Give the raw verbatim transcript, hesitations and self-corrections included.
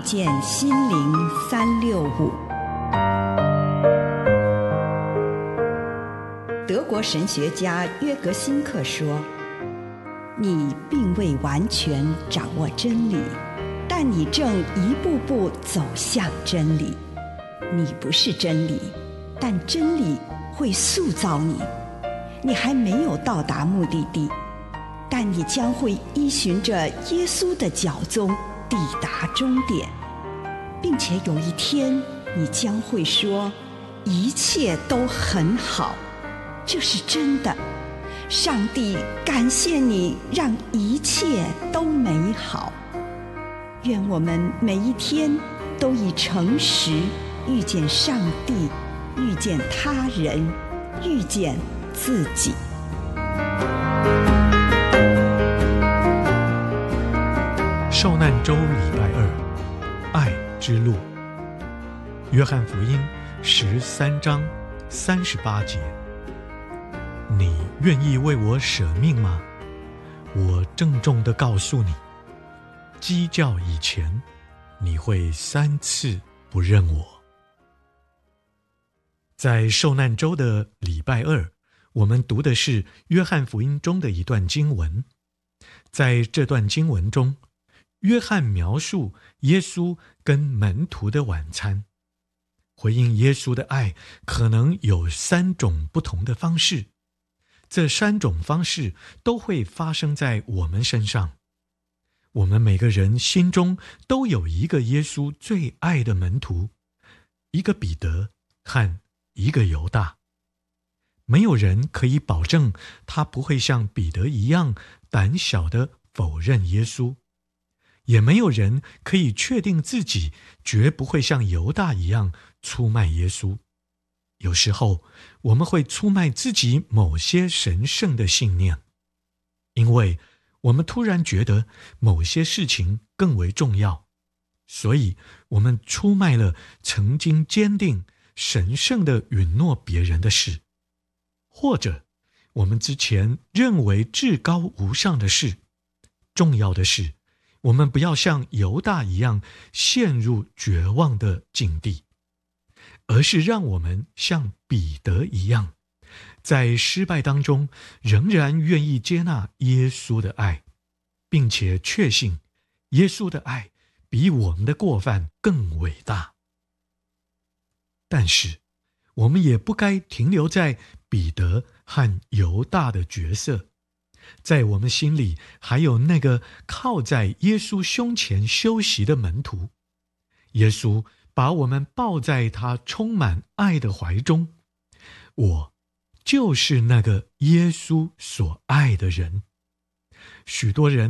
见心灵三六五。德国神学家约格辛克说，你并未完全掌握真理，但你正一步步走向真理。你不是真理，但真理会塑造你。你还没有到达目的地，但你将会依循着耶稣的脚踪抵达终点，并且有一天你将会说，一切都很好。这是真的，上帝感谢你让一切都美好。愿我们每一天都以诚实遇见上帝，遇见他人，遇见自己。 受难周礼拜二，爱之路。约翰福音十三章三十八节，你愿意为我舍命吗？我郑重地告诉你，鸡叫以前，你会三次不认我。在受难周的礼拜二，我们读的是约翰福音中的一段经文。在这段经文中，约翰描述耶稣跟门徒的晚餐。回应耶稣的爱可能有三种不同的方式，这三种方式都会发生在我们身上。我们每个人心中都有一个耶稣最爱的门徒，一个彼得和一个犹大。没有人可以保证他不会像彼得一样胆小地否认耶稣，也没有人可以确定自己绝不会像犹大一样出卖耶稣。有时候我们会出卖自己某些神圣的信念，因为我们突然觉得某些事情更为重要，所以我们出卖了曾经坚定神圣的允诺别人的事，或者我们之前认为至高无上的事。重要的是，我们不要像犹大一样陷入绝望的境地，而是让我们像彼得一样，在失败当中仍然愿意接纳耶稣的爱，并且确信耶稣的爱比我们的过犯更伟大。但是我们也不该停留在彼得和犹大的角色，在我们心里还有那个靠在耶稣胸前休息的门徒。耶稣把我们抱在他充满爱的怀中，我就是那个耶稣所爱的人。许多人